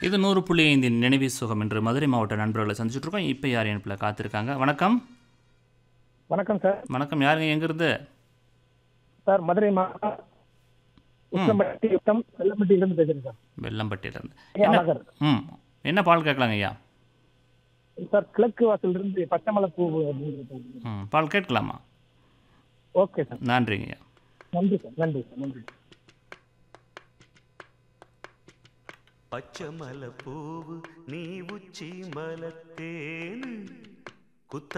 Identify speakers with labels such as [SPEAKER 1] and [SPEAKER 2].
[SPEAKER 1] இது 100.5 நினைவி சுகம் என்று மதுரை மாவட்ட நண்பர்களை சந்திச்சுட்டு இருக்கோம். இப்போ யார் இணைப்பில் காத்திருக்காங்க? வணக்கம்.
[SPEAKER 2] வணக்கம் சார்.
[SPEAKER 1] வணக்கம். யாருங்க? எங்கிருந்து?
[SPEAKER 2] சார் மதுரை மாவட்டம் உச்சம்பட்டி வட்டம் வெள்ளம்பட்டியிலிருந்து பேசுறேன் சார்.
[SPEAKER 1] வெள்ளம்பட்டியிலிருந்து.
[SPEAKER 2] ஐயா,
[SPEAKER 1] என்ன
[SPEAKER 2] அழகர்.
[SPEAKER 1] என்ன பால் கேட்கலாங்க ஐயா?
[SPEAKER 2] சார் கிழக்கு வாசலிருந்து பச்சைமலை பூ அப்படிங்கிறது.
[SPEAKER 1] பால் கேட்கலாமா?
[SPEAKER 2] Okay sir.
[SPEAKER 1] நன்றிங்க ஐயா.
[SPEAKER 2] நன்றி சார். நன்றி சார். நன்றி.
[SPEAKER 3] பச்சைமலை பூவு நீ உச்சி மலத்தேனு குத்த